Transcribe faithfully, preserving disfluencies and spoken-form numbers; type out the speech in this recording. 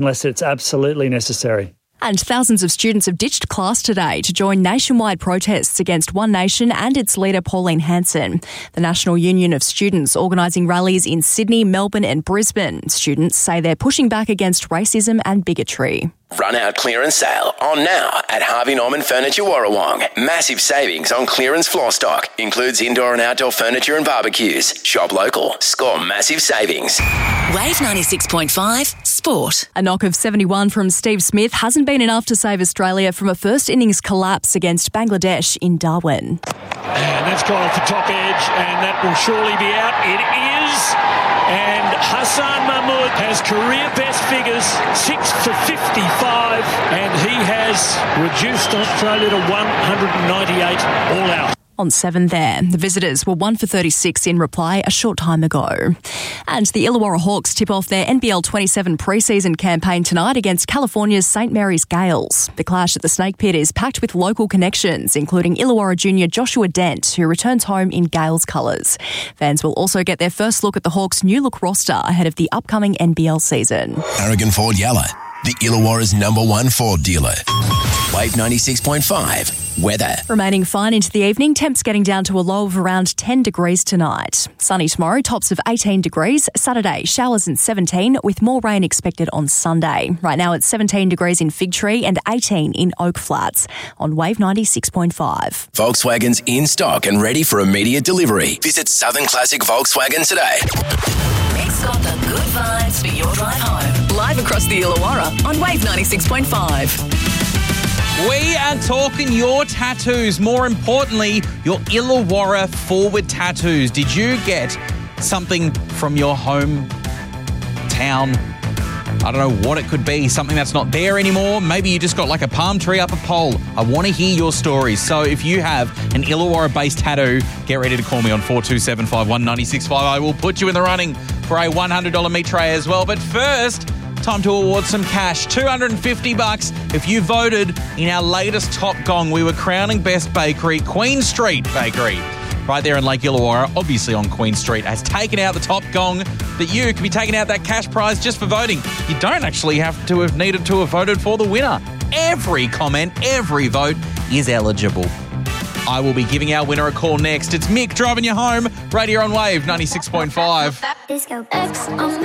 unless it's absolutely necessary. And thousands of students have ditched class today to join nationwide protests against One Nation and its leader Pauline Hanson. The National Union of Students organising rallies in Sydney, Melbourne and Brisbane. Students say they're pushing back against racism and bigotry. Run out clearance sale on now at Harvey Norman Furniture Warrawong. Massive savings on clearance floor stock. Includes indoor and outdoor furniture and barbecues. Shop local. Score massive savings. Wave ninety-six point five Sport. A knock of seventy-one from Steve Smith hasn't been enough to save Australia from a first innings collapse against Bangladesh in Darwin. And that's gone off the top edge, and that will surely be out. It is. And Hassan Mahmood has career best figures, six for fifty-five, and he has reduced Australia to one ninety-eight all out. On seven there. The visitors were one for thirty-six in reply a short time ago. And the Illawarra Hawks tip off their N B L twenty-seven pre-season campaign tonight against California's Saint Mary's Gales. The clash at the Snake Pit is packed with local connections, including Illawarra junior Joshua Dent, who returns home in Gales colours. Fans will also get their first look at the Hawks' new look roster ahead of the upcoming N B L season. Aragon Ford Yalla, the Illawarra's number one Ford dealer. Wave ninety-six point five. Weather. Remaining fine into the evening, temps getting down to a low of around ten degrees tonight. Sunny tomorrow, tops of eighteen degrees. Saturday, showers and seventeen, with more rain expected on Sunday. Right now it's seventeen degrees in Fig Tree and eighteen in Oak Flats on Wave ninety-six point five. Volkswagen's in stock and ready for immediate delivery. Visit Southern Classic Volkswagen today. Nick's got the good vibes for your drive home. Live across the Illawarra on Wave ninety-six point five. We are talking your tattoos. More importantly, your Illawarra forward tattoos. Did you get something from your home town? I don't know what it could be. Something that's not there anymore. Maybe you just got like a palm tree up a pole. I want to hear your stories. So if you have an Illawarra-based tattoo, get ready to call me on four two seven five one nine six five. I will put you in the running for a one hundred dollars meat tray as well. But first, time to award some cash. two hundred fifty bucks if you voted in our latest Top Gong. We were crowning Best Bakery, Queen Street Bakery, right there in Lake Illawarra, obviously on Queen Street, has taken out the Top Gong that you can be taking out that cash prize just for voting. You don't actually have to have needed to have voted for the winner. Every comment, every vote is eligible. I will be giving our winner a call next. It's Mick driving you home right here on Wave ninety-six point five.